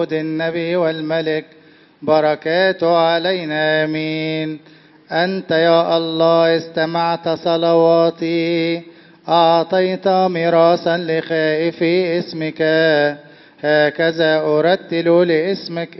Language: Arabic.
النبي والملك بركاته علينا آمين. أنت يا الله استمعت صلواتي، أعطيت ميراثا لخائفي اسمك، هكذا أرتل لاسمك